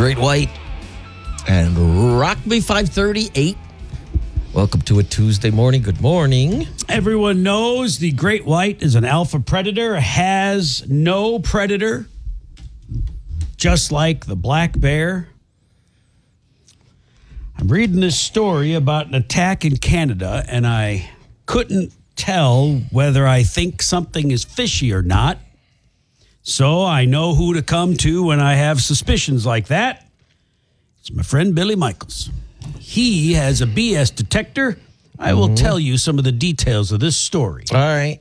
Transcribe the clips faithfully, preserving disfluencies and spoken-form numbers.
Great White and Rock Me five thirty-eight. Welcome to a Tuesday morning. Good morning. Everyone knows the great white is an alpha predator, has no predator, just like the black bear. I'm reading this story about an attack in Canada, and I couldn't tell whether I think something is fishy or not. So I know who to come to when I have suspicions like that. It's my friend Billy Michaels. He has a B S detector. I will mm-hmm. tell you some of the details of this story. All right.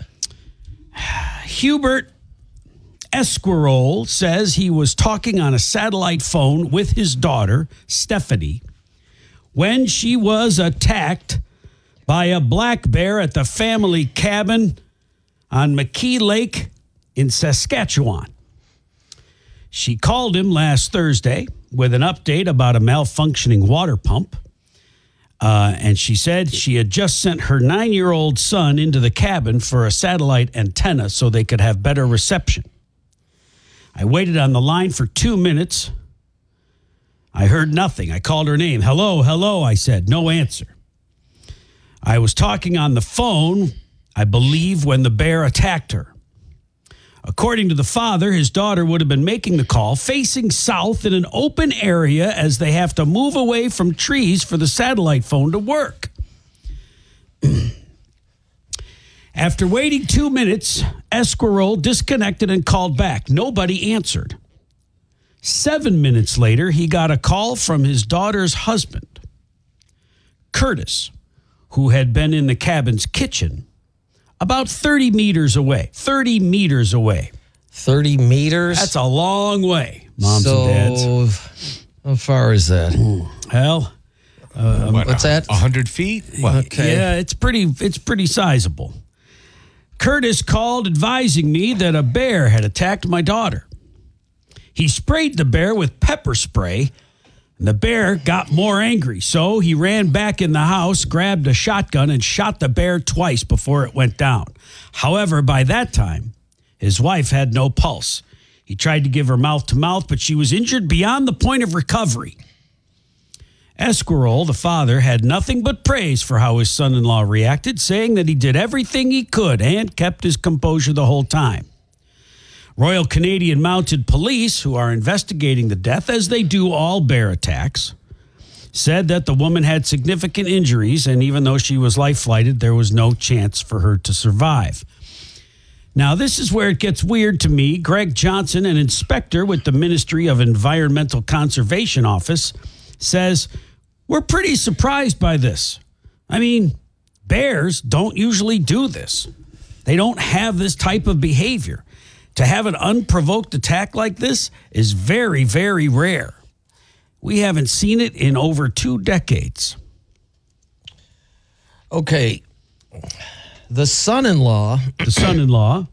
Hubert Esquirol says he was talking on a satellite phone with his daughter, Stephanie, when she was attacked by a black bear at the family cabin on McKee Lake in Saskatchewan. She called him last Thursday with an update about a malfunctioning water pump. Uh, and she said she had just sent her nine-year-old son into the cabin for a satellite antenna so they could have better reception. I waited on the line for two minutes. I heard nothing. I called her name. Hello, hello, I said. No answer. I was talking on the phone, I believe, when the bear attacked her. According to the father, his daughter would have been making the call facing south in an open area as they have to move away from trees for the satellite phone to work. After waiting two minutes, Esquirol disconnected and called back. Nobody answered. Seven minutes later, he got a call from his daughter's husband, Curtis, who had been in the cabin's kitchen about thirty meters away. thirty meters away. thirty meters? That's a long way, moms so, and dads. How far is that? Well, uh, what, what's that? A hundred feet? What? Okay. Yeah, it's pretty, it's pretty sizable. Curtis called advising me that a bear had attacked my daughter. He sprayed the bear with pepper spray, and the bear got more angry. So he ran back in the house, grabbed a shotgun, and shot the bear twice before it went down. However, by that time, his wife had no pulse. He tried to give her mouth-to-mouth, but she was injured beyond the point of recovery. Esquirol, the father, had nothing but praise for how his son-in-law reacted, saying that he did everything he could and kept his composure the whole time. Royal Canadian Mounted Police, who are investigating the death, as they do all bear attacks, said that the woman had significant injuries, and even though she was life-flighted, there was no chance for her to survive. Now, this is where it gets weird to me. Greg Johnson, an inspector with the Ministry of Environmental Conservation Office, says, we're pretty surprised by this. I mean, bears don't usually do this. They don't have this type of behavior. To have an unprovoked attack like this is very, very rare. We haven't seen it in over two decades. Okay. The son-in-law... The son-in-law...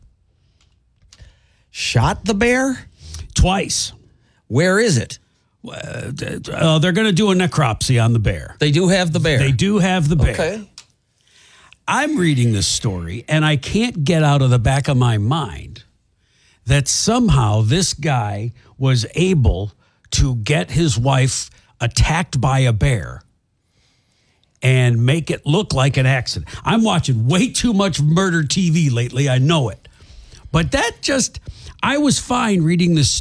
shot the bear? Twice. Where is it? Uh, uh, they're going to do a necropsy on the bear. They do have the bear? They do have the bear. Okay. I'm reading this story, and I can't get out of the back of my mind that somehow this guy was able to get his wife attacked by a bear and make it look like an accident. I'm watching way too much murder T V lately. I know it. But that just, I was fine reading this